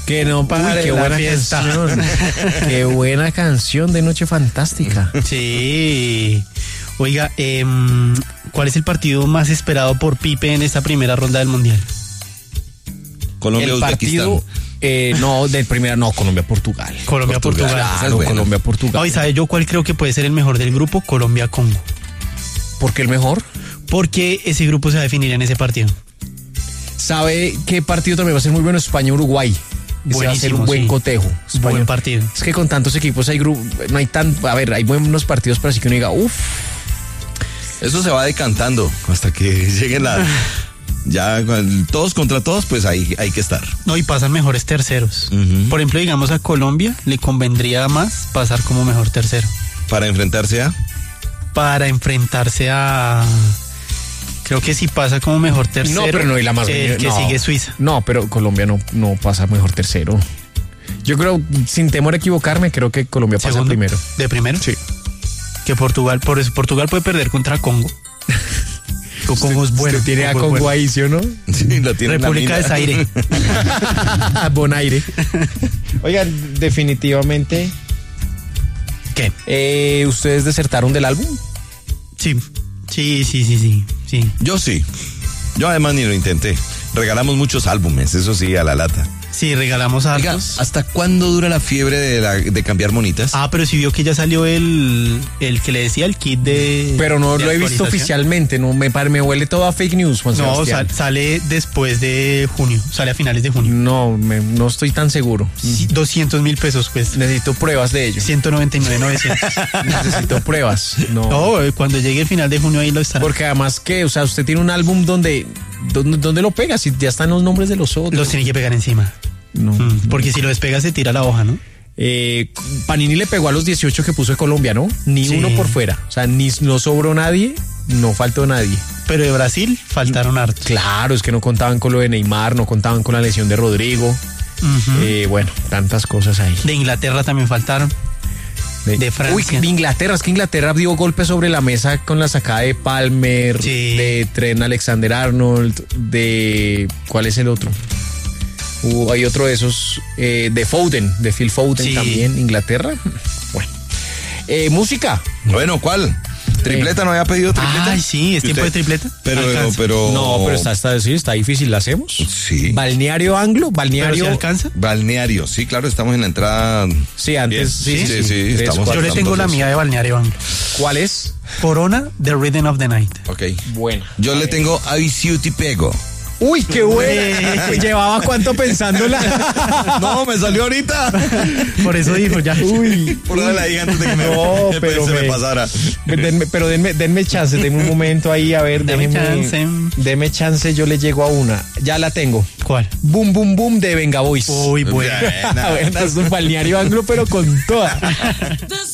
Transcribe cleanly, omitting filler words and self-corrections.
Que no pare. Uy, qué buena fiesta. canción. Qué buena canción de Noche Fantástica. Sí. Oiga, ¿cuál es el partido más esperado por Pipe en esta primera ronda del Mundial? Colombia, Uzbekistán. Colombia-Portugal. Colombia-Portugal. Claro, Colombia-Portugal. No, ¿y sabe yo cuál creo que puede ser el mejor del grupo? Colombia-Congo. ¿Por qué el mejor? Porque ese grupo se va a definir en ese partido. ¿Sabe qué partido también va a ser muy bueno? España-Uruguay. Ese va a ser un buen cotejo. Buen partido. Es que con tantos equipos hay no hay tan... A ver, hay buenos partidos para así que uno diga, uff. Eso se va decantando hasta que lleguen ya todos contra todos, pues ahí hay que estar. No, y pasan mejores terceros. Por ejemplo, digamos a Colombia le convendría más pasar como mejor tercero. Para enfrentarse a... Creo que si pasa como mejor tercero. No, pero no, y la más que sigue Suiza. No, pero Colombia no pasa mejor tercero. Yo creo, sin temor a equivocarme, creo que Colombia pasa primero. ¿De primero? Sí. Que Portugal, por eso Portugal puede perder contra Congo. Congo es bueno. Usted tiene a Congo ahí, ¿sí o no? Sí, lo tiene. República de Zaire. Bonaire. Oigan, definitivamente. ¿Qué? ¿Ustedes desertaron del álbum? Sí. Yo sí. Yo además ni lo intenté. Regalamos muchos álbumes, eso sí, a la lata. Sí, regalamos Oiga, altos. ¿hasta cuándo dura la fiebre de cambiar monitas? Ah, pero si vio que ya salió el que le decía el kit de... Pero no de lo he visto oficialmente, no me huele todo a fake news, Juan Sebastián. Sale después de junio, sale a finales de junio. No estoy tan seguro. Sí, 200,000 pesos cuesta. Necesito pruebas de ello. 199,900. Necesito pruebas. No, cuando llegue el final de junio ahí lo estará. Porque además usted tiene un álbum donde lo pega, si ya están los nombres de los otros. Los tiene que pegar encima. No. Porque si lo despega se tira la hoja, ¿no? Panini le pegó a los 18 que puso de Colombia, ¿no? Ni uno por fuera. O sea, no sobró nadie, no faltó nadie. Pero de Brasil faltaron hartos. Claro, es que no contaban con lo de Neymar, no contaban con la lesión de Rodrigo. Bueno, tantas cosas ahí. De Inglaterra también faltaron. De Francia. Uy, de Inglaterra, es que Inglaterra dio golpes sobre la mesa con la sacada de Palmer, de Trent Alexander-Arnold, ¿cuál es el otro? Hay otro de esos, de Phil Foden también, Inglaterra. Bueno. Música. Bueno, ¿cuál? ¿Tripleta? ¿No había pedido tripleta? Ay, sí, ¿es tiempo de tripleta? Pero... No, pero está difícil, ¿la hacemos? Sí. ¿Balneario Anglo? ¿Pero si alcanza? Balneario, sí, claro, estamos en la entrada. Sí, antes. Sí, estamos. Yo le tengo la mía de Balneario Anglo. ¿Cuál es? Corona, The Rhythm of the Night. Ok. Bueno. Yo le tengo Aviciu Te Pego. Uy, qué buena. ¿Llevaba cuánto pensándola? No, me salió ahorita. Por eso dijo ya. Uy. Por la dije antes de que me pasara. Denme chance, denme un momento ahí, a ver. Deme chance, yo le llego a una. Ya la tengo. ¿Cuál? Boom, boom, boom de Venga Boys. Uy, buena. Buena, es un Balneario Anglo, pero con toda.